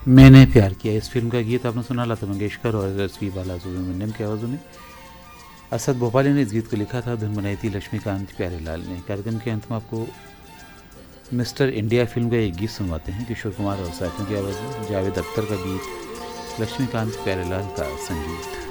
मैंने प्यार किया, इस फिल्म का गीत आपने सुना लता मंगेशकर और एस पी बालासुब्रमण्यम की आवाज़ों में। असद भोपाली ने इस गीत को लिखा था, धुन बनाई थी लक्ष्मीकांत प्यारेलाल ने। कार्यक्रम के अंत में आपको मिस्टर इंडिया फिल्म का एक गीत सुनवाते हैं, किशोर कुमार और साथियों की आवाज़ में। जावेद अख्तर का गीत, लक्ष्मीकांत प्यारेलाल का संगीत।